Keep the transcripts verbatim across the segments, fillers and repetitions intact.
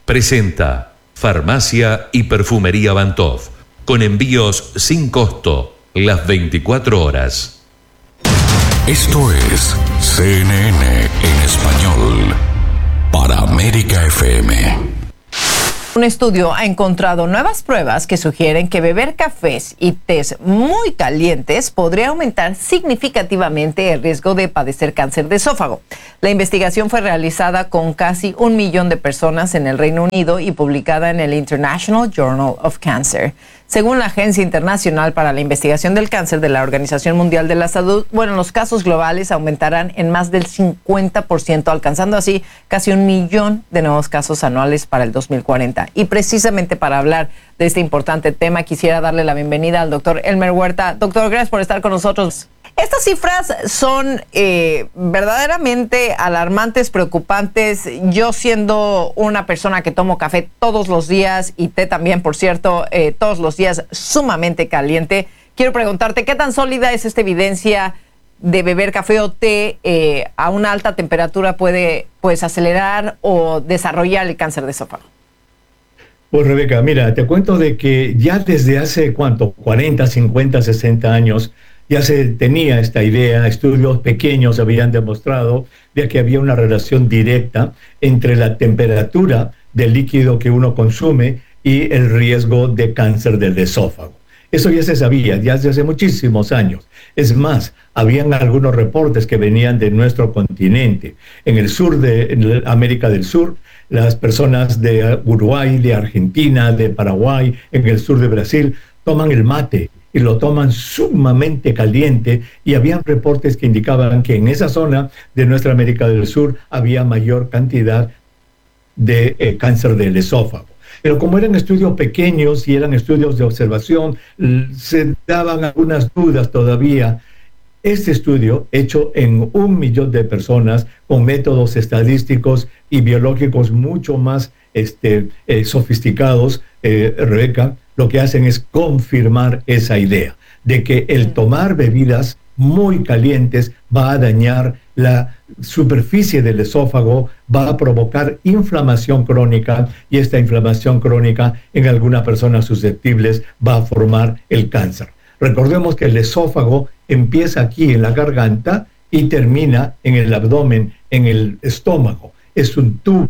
presenta Farmacia y Perfumería Bantov, con envíos sin costo las veinticuatro horas. Esto es C N N en español para América F M. Un estudio ha encontrado nuevas pruebas que sugieren que beber cafés y tés muy calientes podría aumentar significativamente el riesgo de padecer cáncer de esófago. La investigación fue realizada con casi un millón de personas en el Reino Unido y publicada en el International Journal of Cancer. Según la Agencia Internacional para la Investigación del Cáncer de la Organización Mundial de la Salud, bueno, los casos globales aumentarán en más del cincuenta por ciento, alcanzando así casi un millón de nuevos casos anuales para el dos mil cuarenta. Y precisamente para hablar de este importante tema, quisiera darle la bienvenida al doctor Elmer Huerta. Doctor, gracias por estar con nosotros. Estas cifras son eh, verdaderamente alarmantes, preocupantes. Yo, siendo una persona que tomo café todos los días y té también, por cierto, eh, todos los días sumamente caliente, quiero preguntarte, ¿qué tan sólida es esta evidencia de beber café o té eh, a una alta temperatura puede pues, acelerar o desarrollar el cáncer de esófago? Pues Rebeca, mira, te cuento de que ya desde hace, ¿cuánto? cuarenta, cincuenta, sesenta años, ya se tenía esta idea, estudios pequeños habían demostrado de que había una relación directa entre la temperatura del líquido que uno consume y el riesgo de cáncer del esófago. Eso ya se sabía, ya desde hace muchísimos años. Es más, habían algunos reportes que venían de nuestro continente. En el sur de América del Sur, las personas de Uruguay, de Argentina, de Paraguay, en el sur de Brasil, toman el mate y lo toman sumamente caliente, y habían reportes que indicaban que en esa zona de nuestra América del Sur había mayor cantidad de eh, cáncer del esófago. Pero como eran estudios pequeños y eran estudios de observación, se daban algunas dudas todavía. Este estudio, hecho en un millón de personas, con métodos estadísticos y biológicos mucho más este, eh, sofisticados, eh, Rebeca, lo que hacen es confirmar esa idea de que el tomar bebidas muy calientes va a dañar la superficie del esófago, va a provocar inflamación crónica, y esta inflamación crónica en algunas personas susceptibles va a formar el cáncer. Recordemos que el esófago empieza aquí en la garganta y termina en el abdomen, en el estómago. Es un tubo,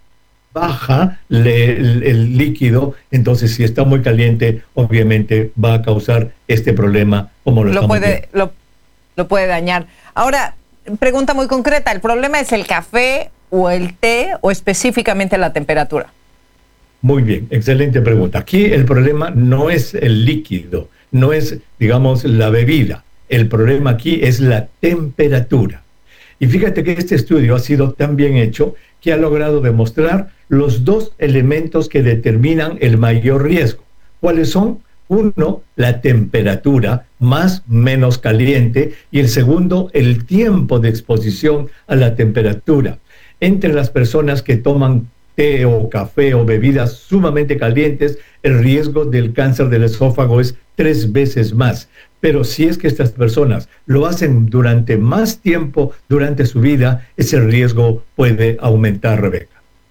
baja le, el, el líquido, entonces si está muy caliente, obviamente va a causar este problema como lo, lo estamos puede viendo. lo, lo puede dañar. Ahora, pregunta muy concreta, ¿el problema es el café o el té o específicamente la temperatura? Muy bien, excelente pregunta. Aquí el problema no es el líquido, no es, digamos, la bebida. El problema aquí es la temperatura. Y fíjate que este estudio ha sido tan bien hecho que ha logrado demostrar los dos elementos que determinan el mayor riesgo. ¿Cuáles son? Uno, la temperatura, más menos caliente, y el segundo, el tiempo de exposición a la temperatura. Entre las personas que toman té o café o bebidas sumamente calientes, el riesgo del cáncer del esófago es tres veces más. Pero si es que estas personas lo hacen durante más tiempo durante su vida, ese riesgo puede aumentar, Rebeca.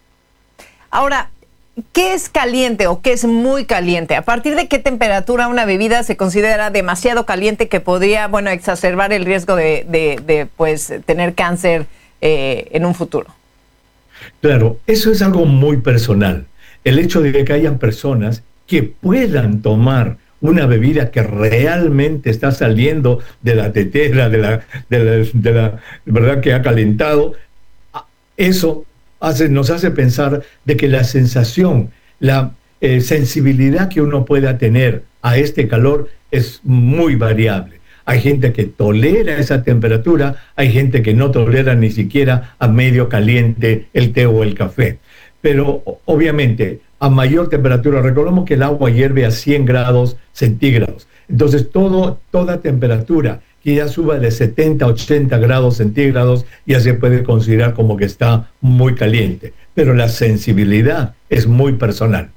Ahora, ¿qué es caliente o qué es muy caliente? ¿A partir de qué temperatura una bebida se considera demasiado caliente que podría, bueno, exacerbar el riesgo de, de, de pues, tener cáncer eh, en un futuro? Claro, eso es algo muy personal. El hecho de que hayan personas que puedan tomar una bebida que realmente está saliendo de la tetera, de la, de la, de la verdad que ha calentado, eso hace, nos hace pensar de que la sensación, la eh, sensibilidad que uno pueda tener a este calor es muy variable. Hay gente que tolera esa temperatura, hay gente que no tolera ni siquiera a medio caliente el té o el café. Pero obviamente a mayor temperatura, recordemos que el agua hierve a cien grados centígrados. Entonces todo, toda temperatura que ya suba de setenta a ochenta grados centígrados ya se puede considerar como que está muy caliente. Pero la sensibilidad es muy personal.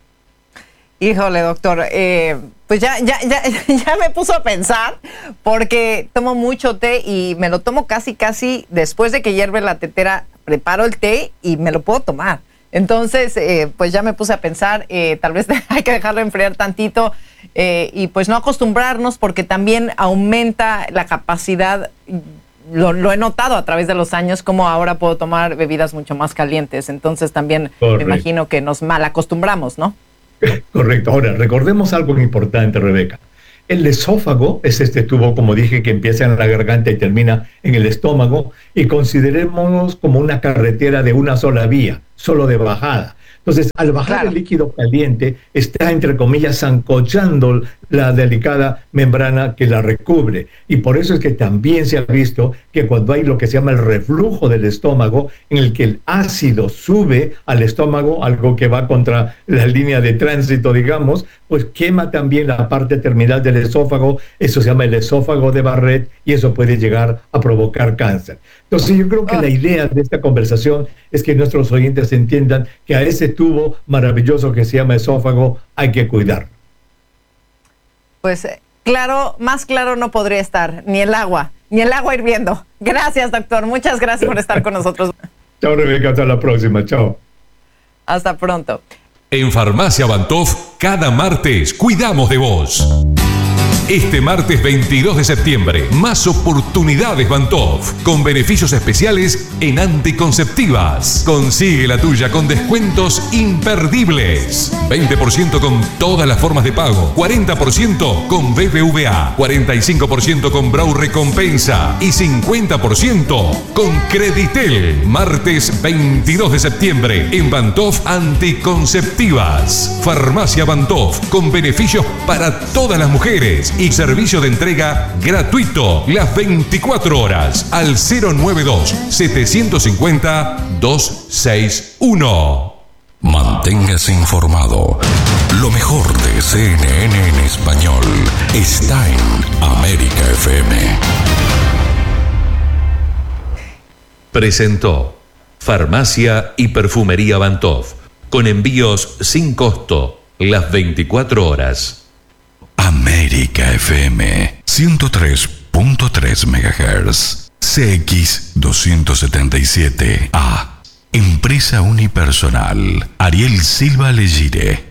Híjole, doctor, eh, pues ya, ya, ya, ya me puso a pensar, porque tomo mucho té y me lo tomo casi, casi después de que hierve la tetera, preparo el té y me lo puedo tomar. Entonces, eh, pues ya me puse a pensar, eh, tal vez hay que dejarlo enfriar tantito eh, y pues no acostumbrarnos, porque también aumenta la capacidad. Lo, lo he notado a través de los años, como ahora puedo tomar bebidas mucho más calientes. Entonces también Correcto. me imagino que nos mal acostumbramos, ¿no? Correcto. Ahora, recordemos algo importante, Rebeca. El esófago es este tubo, como dije, que empieza en la garganta y termina en el estómago, y considerémonos como una carretera de una sola vía, solo de bajada. Entonces, al bajar claro. el líquido caliente, está, entre comillas, zancochando la delicada membrana que la recubre. Y por eso es que también se ha visto que cuando hay lo que se llama el reflujo del estómago, en el que el ácido sube al estómago, algo que va contra la línea de tránsito, digamos, pues quema también la parte terminal del esófago. Eso se llama el esófago de Barrett, y eso puede llegar a provocar cáncer. Entonces, yo creo que oh. la idea de esta conversación es que nuestros oyentes entiendan que a ese tubo maravilloso que se llama esófago hay que cuidar. Pues claro, más claro no podría estar, ni el agua, ni el agua hirviendo. Gracias, doctor, muchas gracias por estar con nosotros. Chao, Rebeca, hasta la próxima, chao. Hasta pronto. En Farmacia Bantoff, cada martes cuidamos de vos. Este martes veintidós de septiembre, más oportunidades Bantoff, con beneficios especiales en anticonceptivas. Consigue la tuya con descuentos imperdibles. veinte por ciento con todas las formas de pago, cuarenta por ciento con B B V A, cuarenta y cinco por ciento con Brau Recompensa y cincuenta por ciento con Creditel. Martes veintidós de septiembre en Bantoff Anticonceptivas. Farmacia Bantoff, con beneficios para todas las mujeres y servicio de entrega gratuito las veinticuatro horas al cero nueve dos, siete cinco cero, dos seis uno. Manténgase informado. Lo mejor de C N N en español está en América F M. Presentó Farmacia y Perfumería Bantoff, con envíos sin costo las veinticuatro horas. América F M ciento tres punto tres megahertz, C X doscientos setenta y siete A. Empresa unipersonal. Ariel Silva Legire.